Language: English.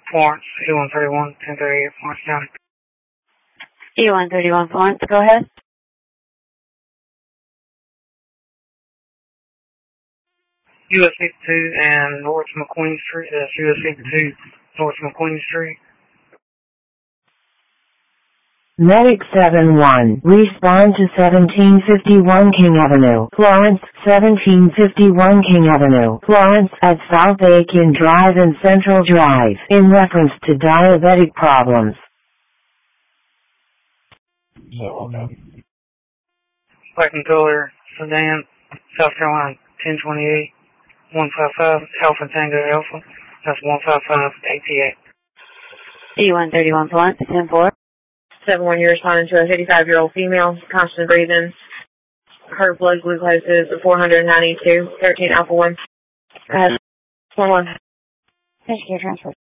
Florence, E131, 1038, Florence County. E131 Florence, go ahead. US 52 and North McQueen Street. That's US 52, North McQueen Street. Medic 7-1, respond to 1751 King Avenue, Florence, 1751 King Avenue, Florence, at South Aiken Drive and Central Drive, in reference to diabetic problems. Black and color sedan, South Carolina, 1028, 155, Alpha Tango Alpha. That's 155 ATA. E131 Florence, 10-4. 7-1, you're responding to a 55-year-old female, constant breathing. Her blood glucose is 492, 13 alpha 1. 1-1. Patient care transfer.